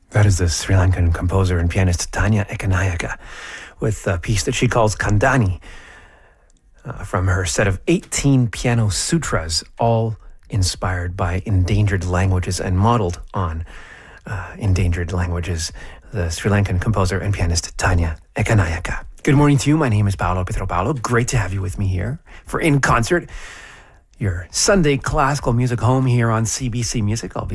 That is the Sri Lankan composer and pianist Tanya Ekanayaka with a piece that she calls Kandani from her set of 18 piano sutras, all inspired by endangered languages and modeled on endangered languages. The Sri Lankan composer and pianist Tanya Ekanayaka. Good morning to you. My name is Paolo Pietropalo. Great to have you with me here for In Concert, your Sunday classical music home here on CBC Music. I'll be